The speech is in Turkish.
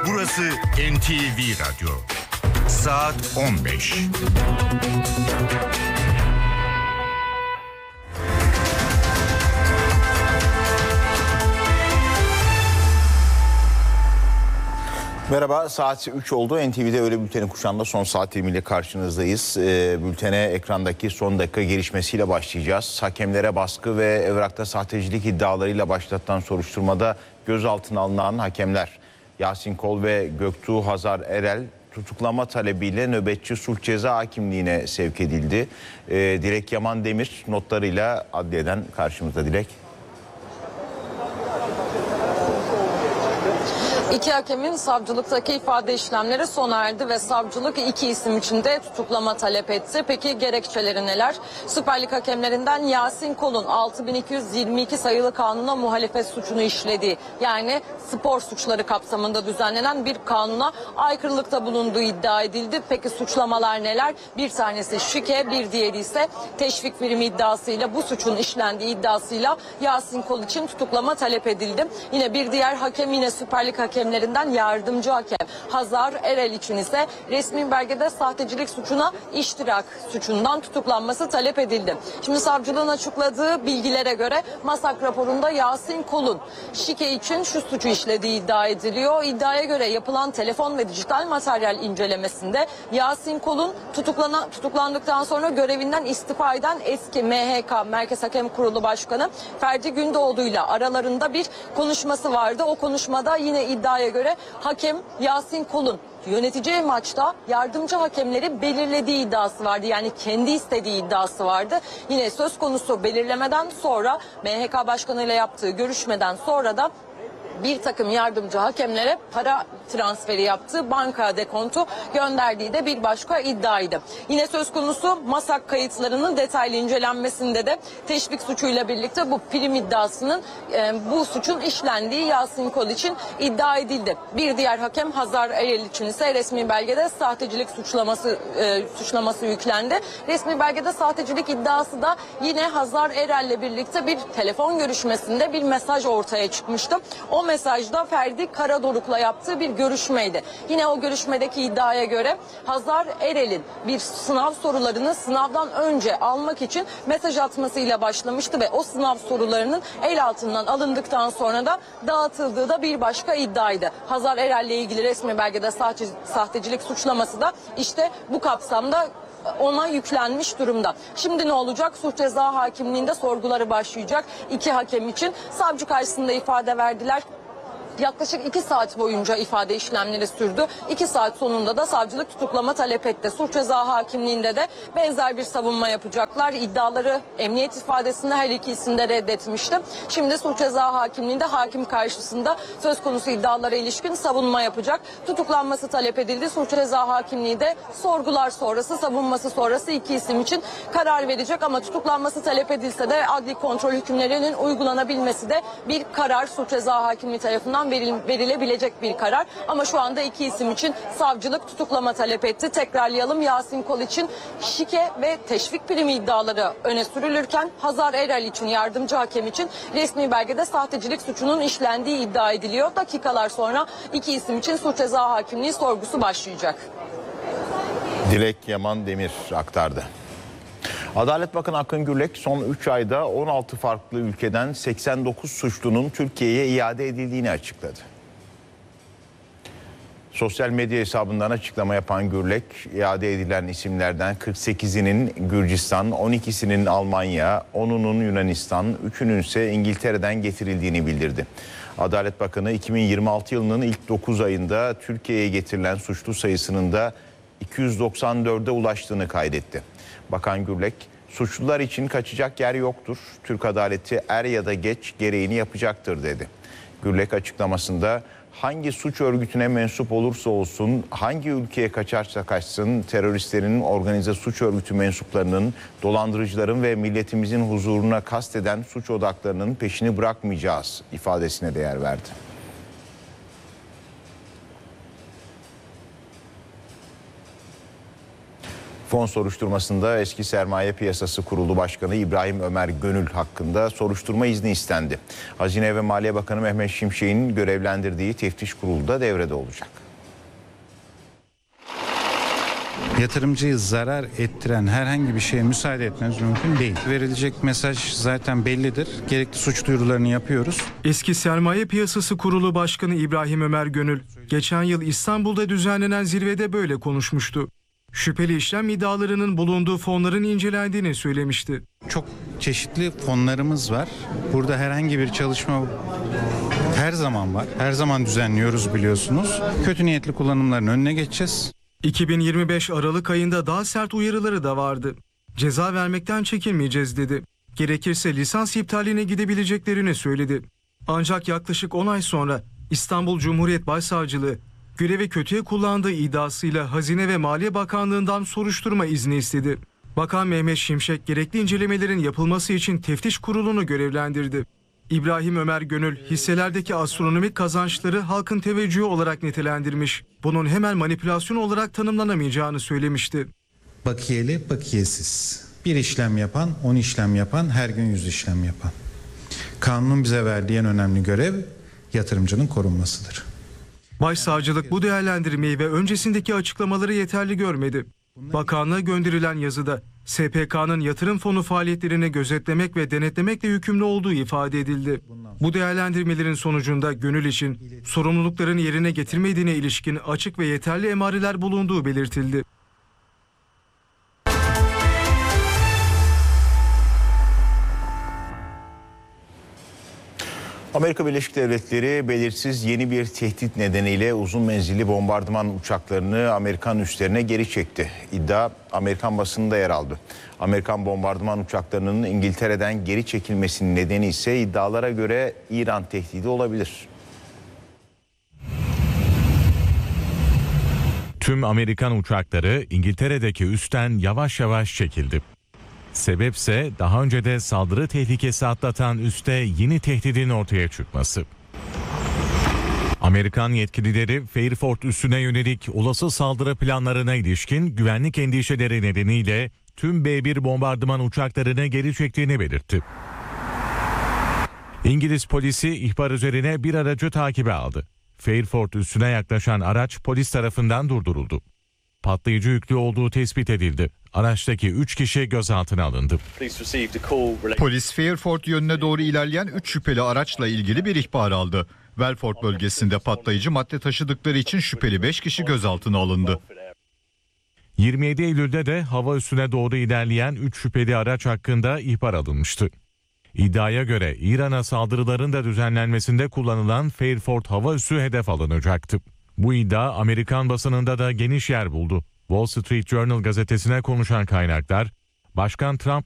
Burası NTV Radyo. Saat 15. Merhaba, saat 3 oldu. NTV'de öğle bülteni kuşağında son saat dilimiyle karşınızdayız. Bültene ekrandaki son dakika gelişmesiyle başlayacağız. Hakemlere baskı ve evrakta sahtecilik iddialarıyla başlatılan soruşturmada gözaltına alınan hakemler Yasin Kol ve Göktuğ Hazar Erel tutuklama talebiyle nöbetçi sulh ceza hakimliğine sevk edildi. Dilek Yaman Demir notlarıyla adliyeden karşımızda. Dilek. İki hakemin savcılıktaki ifade işlemleri sona erdi ve savcılık iki isim için de tutuklama talep etti. Peki gerekçeleri neler? Süper Lig hakemlerinden Yasin Kol'un 6222 sayılı kanuna muhalefet suçunu işlediği, yani spor suçları kapsamında düzenlenen bir kanuna aykırılıkta bulunduğu iddia edildi. Peki suçlamalar neler? Bir tanesi şike, bir diğeri ise teşvik primi iddiasıyla, bu suçun işlendiği iddiasıyla Yasin Kol için tutuklama talep edildi. Yine bir diğer hakem, yine Süper Lig hakemlerinden yardımcı hakem Hazar Erel için ise resmi belgede sahtecilik suçuna iştirak suçundan tutuklanması talep edildi. Şimdi savcılığın açıkladığı bilgilere göre MASAK raporunda Yasin Kol'un şike için şu suçu işlediği iddia ediliyor. İddiaya göre yapılan telefon ve dijital materyal incelemesinde Yasin Kol'un tutuklandıktan sonra görevinden istifa eden eski MHK Merkez Hakem Kurulu Başkanı Ferdi Gündoğdu'yla aralarında bir konuşması vardı. O konuşmada yine iddiaya göre hakem Yasin Kol'un yöneteceği maçta yardımcı hakemleri belirlediği iddiası vardı. Yani kendi istediği iddiası vardı. Yine söz konusu belirlemeden sonra, MHK Başkanı ile yaptığı görüşmeden sonra da bir takım yardımcı hakemlere para transferi yaptığı, banka dekontu gönderdiği de bir başka iddiaydı. Yine söz konusu MASAK kayıtlarının detaylı incelenmesinde de teşvik suçuyla birlikte bu prim iddiasının, bu suçun işlendiği Yasin Kol için iddia edildi. Bir diğer hakem Hazar Erel için ise resmi belgede sahtecilik suçlaması yüklendi. Resmi belgede sahtecilik iddiası da yine Hazar Erel'le birlikte bir telefon görüşmesinde bir mesaj ortaya çıkmıştı. O mesajda Ferdi Karadoruk'la yaptığı bir görüşmeydi. Yine o görüşmedeki iddiaya göre Hazar Erel'in bir sınav sorularını sınavdan önce almak için mesaj atmasıyla başlamıştı ve o sınav sorularının el altından alındıktan sonra da dağıtıldığı da bir başka iddiaydı. Hazar Erel'le ilgili resmi belgede sahtecilik suçlaması da işte bu kapsamda ona yüklenmiş durumda. Şimdi ne olacak? Suç ceza hakimliğinde sorguları başlayacak. İki hakem için savcı karşısında ifade verdiler. Yaklaşık 2 saat boyunca ifade işlemleri sürdü. 2 saat sonunda da savcılık tutuklama talep etti. Suç ceza hakimliğinde de benzer bir savunma yapacaklar. İddiaları emniyet ifadesinde her iki isim de reddetmişti. Şimdi suç ceza hakimliğinde hakim karşısında söz konusu iddialara ilişkin savunma yapacak. Tutuklanması talep edildi. Suç ceza hakimliği de sorgular sonrası, savunması sonrası iki isim için karar verecek. Ama tutuklanması talep edilse de adli kontrol hükümlerinin uygulanabilmesi de bir karar, suç ceza hakimliği tarafından verilebilecek bir karar. Ama şu anda iki isim için savcılık tutuklama talep etti. Tekrarlayalım, Yasin Kol için şike ve teşvik primi iddiaları öne sürülürken Hazar Erel için, yardımcı hakem için resmi belgede sahtecilik suçunun işlendiği iddia ediliyor. Dakikalar sonra iki isim için suç ceza hakimliği sorgusu başlayacak. Dilek Yaman Demir aktardı. Adalet Bakanı Akın Gürlek son 3 ayda 16 farklı ülkeden 89 suçlunun Türkiye'ye iade edildiğini açıkladı. Sosyal medya hesabından açıklama yapan Gürlek, iade edilen isimlerden 48'inin Gürcistan, 12'sinin Almanya, 10'unun Yunanistan, 3'ünün ise İngiltere'den getirildiğini bildirdi. Adalet Bakanı 2026 yılının ilk 9 ayında Türkiye'ye getirilen suçlu sayısının da 294'e ulaştığını kaydetti. Bakan Gürlek, suçlular için kaçacak yer yoktur. Türk adaleti er ya da geç gereğini yapacaktır dedi. Gürlek açıklamasında hangi suç örgütüne mensup olursa olsun, hangi ülkeye kaçarsa kaçsın, teröristlerin, organize suç örgütü mensuplarının, dolandırıcıların ve milletimizin huzuruna kasteden suç odaklarının peşini bırakmayacağız ifadesine değer verdi. Fon soruşturmasında eski Sermaye Piyasası Kurulu Başkanı İbrahim Ömer Gönül hakkında soruşturma izni istendi. Hazine ve Maliye Bakanı Mehmet Şimşek'in görevlendirdiği teftiş kurulu da devrede olacak. Yatırımcıyı zarar ettiren herhangi bir şeye müsaade etmemiz mümkün değil. Verilecek mesaj zaten bellidir. Gerekli suç duyurularını yapıyoruz. Eski Sermaye Piyasası Kurulu Başkanı İbrahim Ömer Gönül, geçen yıl İstanbul'da düzenlenen zirvede böyle konuşmuştu. Şüpheli işlem iddialarının bulunduğu fonların incelendiğini söylemişti. Çok çeşitli fonlarımız var. Burada herhangi bir çalışma her zaman var. Her zaman düzenliyoruz biliyorsunuz. Kötü niyetli kullanımların önüne geçeceğiz. 2025 Aralık ayında daha sert uyarıları da vardı. Ceza vermekten çekinmeyeceğiz dedi. Gerekirse lisans iptaline gidebileceklerini söyledi. Ancak yaklaşık 10 ay sonra İstanbul Cumhuriyet Başsavcılığı görevi kötüye kullandığı iddiasıyla Hazine ve Maliye Bakanlığı'ndan soruşturma izni istedi. Bakan Mehmet Şimşek gerekli incelemelerin yapılması için teftiş kurulunu görevlendirdi. İbrahim Ömer Gönül hisselerdeki astronomik kazançları halkın teveccühü olarak nitelendirmiş. Bunun hemen manipülasyon olarak tanımlanamayacağını söylemişti. Bakiyeli, bakiyesiz. Bir işlem yapan, 10 işlem yapan, her gün 100 işlem yapan. Kanunun bize verdiği en önemli görev yatırımcının korunmasıdır. Başsavcılık bu değerlendirmeyi ve öncesindeki açıklamaları yeterli görmedi. Bakanlığa gönderilen yazıda SPK'nın yatırım fonu faaliyetlerini gözetlemek ve denetlemekle yükümlü olduğu ifade edildi. Bu değerlendirmelerin sonucunda Gönül için sorumlulukların yerine getirmediğine ilişkin açık ve yeterli emareler bulunduğu belirtildi. Amerika Birleşik Devletleri belirsiz yeni bir tehdit nedeniyle uzun menzilli bombardıman uçaklarını Amerikan üslerine geri çekti. İddia Amerikan basınında yer aldı. Amerikan bombardıman uçaklarının İngiltere'den geri çekilmesinin nedeni ise iddialara göre İran tehdidi olabilir. Tüm Amerikan uçakları İngiltere'deki üstten yavaş yavaş çekildi. Sebepse daha önce de saldırı tehlikesi atlatan üste yeni tehdidin ortaya çıkması. Amerikan yetkilileri Fairford üssüne yönelik olası saldırı planlarına ilişkin güvenlik endişeleri nedeniyle tüm B-1 bombardıman uçaklarını geri çektiğini belirtti. İngiliz polisi ihbar üzerine bir aracı takibe aldı. Fairford üssüne yaklaşan araç polis tarafından durduruldu. Patlayıcı yüklü olduğu tespit edildi. Araçtaki 3 kişi gözaltına alındı. Polis Fairford yönüne doğru ilerleyen 3 şüpheli araçla ilgili bir ihbar aldı. Welford bölgesinde patlayıcı madde taşıdıkları için şüpheli 5 kişi gözaltına alındı. 27 Eylül'de de hava üssüne doğru ilerleyen 3 şüpheli araç hakkında ihbar alınmıştı. İddiaya göre İran'a saldırıların da düzenlenmesinde kullanılan Fairford hava üssü hedef alınacaktı. Bu iddia Amerikan basınında da geniş yer buldu. Wall Street Journal gazetesine konuşan kaynaklar, Başkan Trump